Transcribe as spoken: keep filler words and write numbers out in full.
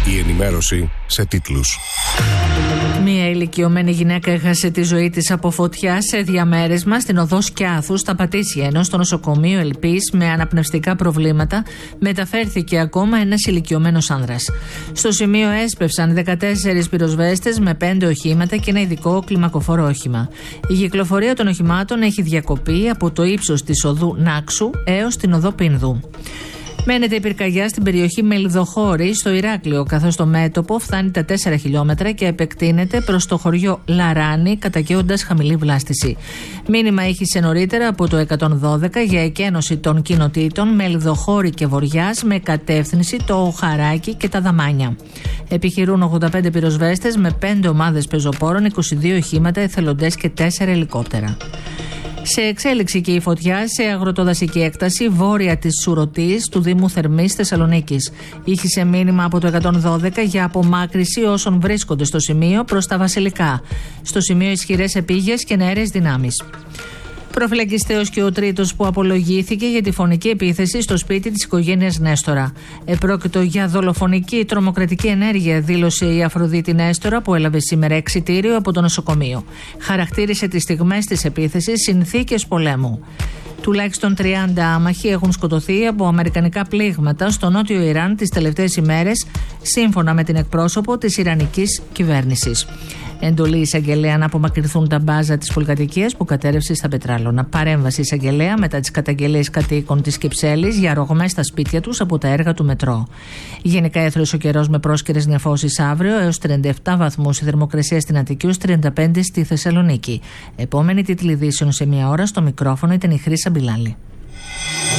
Η ενημέρωση σε τίτλους. Μία ηλικιωμένη γυναίκα έχασε τη ζωή της από φωτιά σε διαμέρισμα στην οδό Σκιάθου στα Πατήσια, ενώ στο νοσοκομείο Ελπής με αναπνευστικά προβλήματα μεταφέρθηκε ακόμα ένας ηλικιωμένος άνδρας. Στο σημείο έσπευσαν δεκατέσσερις πυροσβέστες με πέντε οχήματα και ένα ειδικό κλιμακοφόρο όχημα. Η κυκλοφορία των οχημάτων έχει διακοπεί από το ύψος της οδού Νάξου έως την οδό Πίνδου. Μένεται η πυρκαγιά στην περιοχή Μελιδοχώρη στο Ηράκλειο, καθώς το μέτωπο φτάνει τα τέσσερα χιλιόμετρα και επεκτείνεται προς το χωριό Λαράνη, καταγγέοντας χαμηλή βλάστηση. Μήνυμα ήχησε νωρίτερα από το εκατόν δώδεκα για εκένωση των κοινοτήτων Μελιδοχώρη και Βοριάς με κατεύθυνση το Χαράκι και τα Δαμάνια. Επιχειρούν ογδόντα πέντε πυροσβέστες με πέντε ομάδες πεζοπόρων, είκοσι δύο οχήματα, εθελοντές και τέσσερα ελικόπτερα. Σε εξέλιξη και η φωτιά σε αγροτοδασική έκταση βόρεια της Σουρωτής του Δήμου Θερμής Θεσσαλονίκης. Ήχησε μήνυμα από το εκατόν δώδεκα για απομάκρυση όσων βρίσκονται στο σημείο προς τα Βασιλικά. Στο σημείο ισχυρές επίγειες και νεαρές δυνάμεις. Προφυλακιστέος και ο τρίτος που απολογήθηκε για τη φωνική επίθεση στο σπίτι της οικογένειας Νέστορα. Επρόκειτο για δολοφονική τρομοκρατική ενέργεια, δήλωσε η Αφροδίτη Νέστορα, που έλαβε σήμερα εξιτήριο από το νοσοκομείο. Χαρακτήρισε τις στιγμές της επίθεσης συνθήκες πολέμου. Τουλάχιστον τριάντα άμαχοι έχουν σκοτωθεί από αμερικανικά πλήγματα στο νότιο Ιράν τις τελευταίες ημέρες, σύμφωνα με την εκπρόσωπο της Ιρανικής κυβέρνησης. Εντολή εισαγγελέα να απομακρυνθούν τα μπάζα της πολυκατοικίας που κατέρευσε στα Πετράλωνα. Παρέμβαση εισαγγελέα μετά τις καταγγελίες κατοίκων της Κυψέλης για ρογμές στα σπίτια τους από τα έργα του μετρό. Γενικά έθρεσε ο καιρός με πρόσκαιρες νεφώσεις αύριο έως τριάντα επτά βαθμούς, η θερμοκρασία στην Αττική ως τριάντα πέντε στη Θεσσαλονίκη. Επόμενη τίτλη ειδήσεων σε μία ώρα, στο μικρόφωνο ήταν η Χρύσα Μπιλάλη.